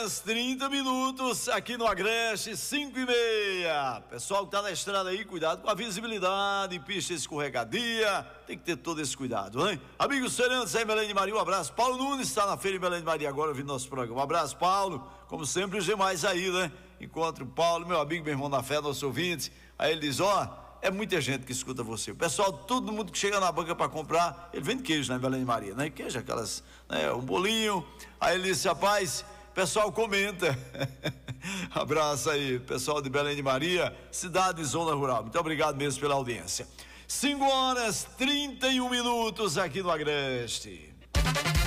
horas 30 minutos aqui no Agreste, 5h30. Pessoal que tá na estrada aí, cuidado com a visibilidade, pista escorregadia, tem que ter todo esse cuidado, né? Amigos feirantes aí, Belém de Maria, um abraço. Paulo Nunes está na feira em Belém de Maria agora ouvindo nosso programa. Um abraço, Paulo. Como sempre, os demais aí, né? Encontro o Paulo, meu amigo, meu irmão da fé, nosso ouvinte. Aí ele diz, é muita gente que escuta você. O pessoal, todo mundo que chega na banca para comprar, ele vende queijo, né, em Belém de Maria, né? Queijo, aquelas, né, um bolinho. Aí ele disse, rapaz, pessoal comenta. Abraço aí, pessoal de Belém de Maria, cidade e zona rural. Muito obrigado mesmo pela audiência. 5 horas 31 minutos aqui no Agreste.